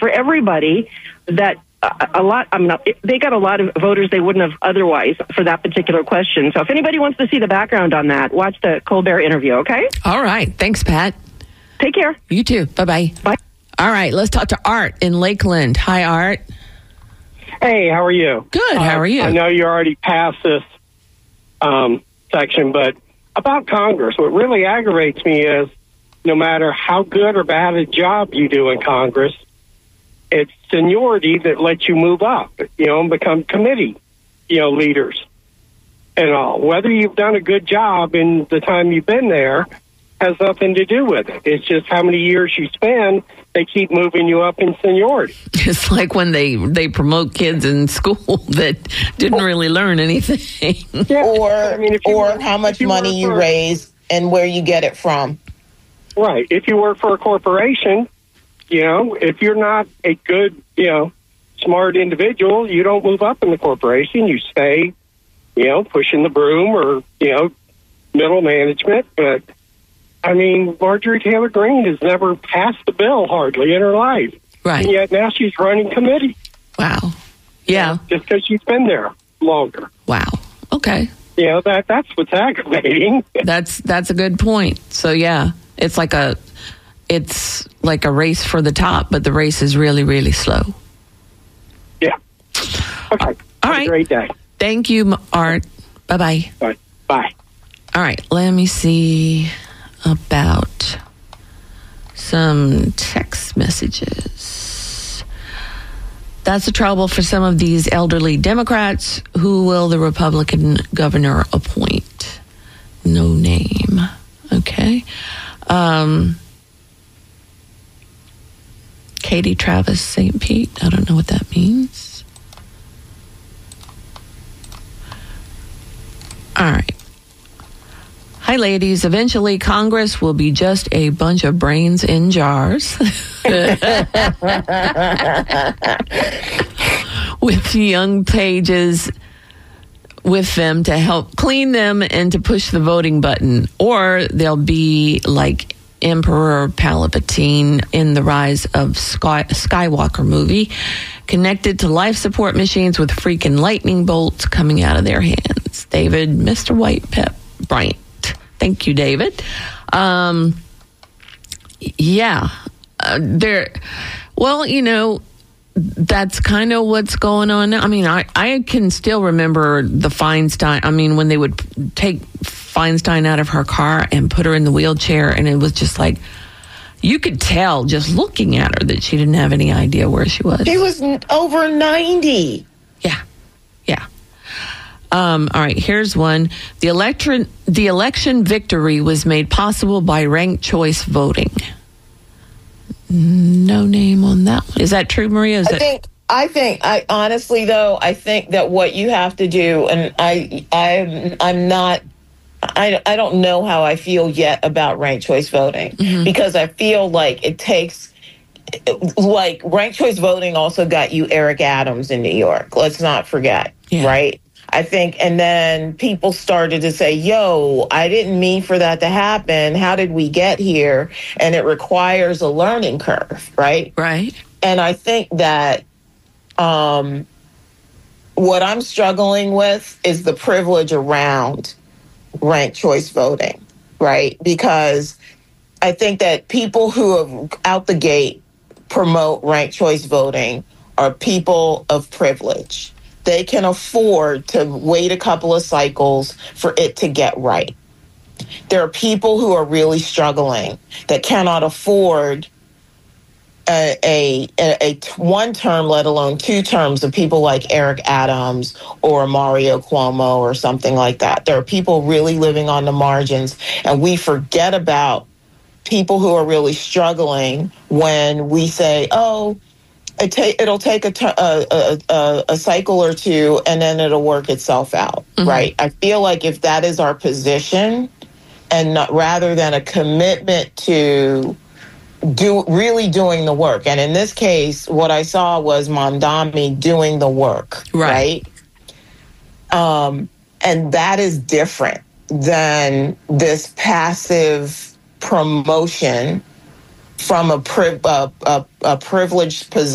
for everybody that they got a lot of voters they wouldn't have otherwise for that particular question. So if anybody wants to see the background on that, watch the Colbert interview, okay? All right. Thanks, Pat. Take care. You too. Bye-bye. Bye. All right. Let's talk to Art in Lakeland. Hi, Art. Hey, how are you? Good. How are you? I know you already passed this section, but about Congress, what really aggravates me is no matter how good or bad a job you do in Congress, it's seniority that lets you move up, and become committee, leaders and all. Whether you've done a good job in the time you've been there has nothing to do with it. It's just how many years you spend, they keep moving you up in seniority. It's like when they promote kids in school that didn't really learn anything. Yeah. Or how much money you raise and where you get it from. Right. If you work for a corporation, if you're not a good, smart individual, you don't move up in the corporation. You stay, pushing the broom or, middle management. But, Marjorie Taylor Greene has never passed a bill hardly in her life. Right. And yet now she's running committee. Wow. Yeah. Just because she's been there longer. Wow. Okay. That's what's aggravating. That's a good point. So, yeah, it's like a race for the top, but the race is really, really slow. Yeah. Okay. All Have right. a great day. Thank you, Art. Bye-bye. Bye. Bye. All right. Let me see about some text messages. That's the trouble for some of these elderly Democrats. Who will the Republican governor appoint? No name. Okay. Katie Travis St. Pete. I don't know what that means. All right. Hi, ladies. Eventually, Congress will be just a bunch of brains in jars. With young pages with them to help clean them and to push the voting button. Or they'll be like Emperor Palpatine in the Rise of Skywalker movie, connected to life support machines with freaking lightning bolts coming out of their hands. David, Mr. White Pep Bryant. Thank you, David. That's kind of what's going on now. I can still remember the Feinstein. When they would take Feinstein out of her car and put her in the wheelchair, and it was just like, you could tell just looking at her that she didn't have any idea where she was. She was over 90. Yeah. All right, here's one. The election victory was made possible by ranked choice voting. No name on that one. Is that true, Maria? I think honestly though, I think that what you have to do, and I don't know how I feel yet about ranked choice voting, because I feel like it takes, like, ranked choice voting also got you Eric Adams in New York. Let's not forget, right? I think, and then people started to say, I didn't mean for that to happen. How did we get here? And it requires a learning curve, right? Right. And I think that what I'm struggling with is the privilege around ranked choice voting, right? Because I think that people who have out the gate promote ranked choice voting are people of privilege. They can afford to wait a couple of cycles for it to get right. There are people who are really struggling that cannot afford a one term, let alone 2 terms, of people like Eric Adams or Mario Cuomo or something like that. There are people really living on the margins, and we forget about people who are really struggling when we say, it'll take a cycle or 2 and then it'll work itself out, right? I feel like if that is our position, and rather than a commitment to really doing the work. And in this case, what I saw was Mamdani doing the work, right? And that is different than this passive promotion from a privileged position